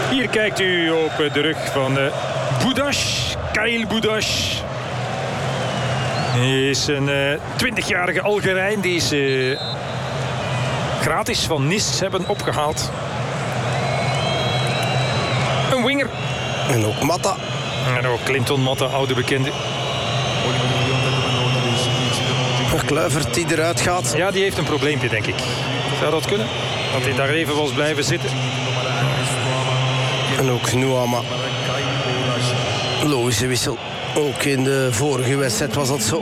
Hier kijkt u op de rug van Budaş, Khalil Budaş. Hij is een 20-jarige Algerijn die ze gratis van Nice hebben opgehaald. Een winger. En ook Mata. En ook Clinton Mata, oude bekende. Kluivert die eruit gaat. Ja, die heeft een probleempje, denk ik. Zou dat kunnen? Dat hij daar even was blijven zitten. En ook Nuama. Logische wissel. Ook in de vorige wedstrijd was dat zo.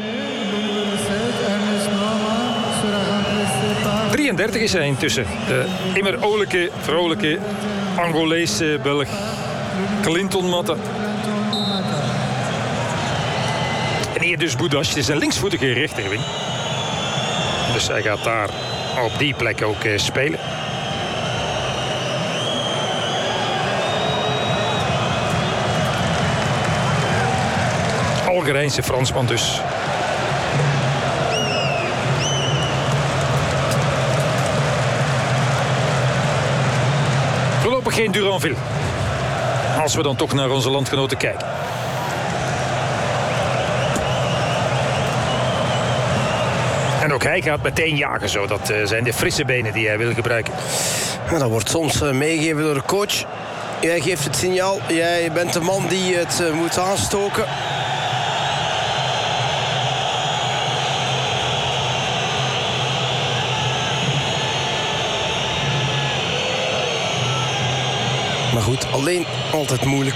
33 is hij intussen. De immer olijke, vrolijke Angolese Belg Clinton Mata. En hier dus Budaş. Het is een linksvoetige rechterwing. Dus hij gaat daar op die plek ook spelen. Algerijnse Fransman dus. Voorlopig geen Duranville. Als we dan toch naar onze landgenoten kijken. En ook hij gaat meteen jagen zo. Dat zijn de frisse benen die hij wil gebruiken. Ja, dat wordt soms meegegeven door de coach. Jij geeft het signaal. Jij bent de man die het moet aanstoken. Maar goed, alleen altijd moeilijk.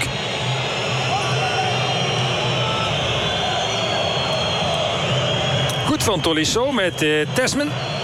Goed van Tolisso met Tesman.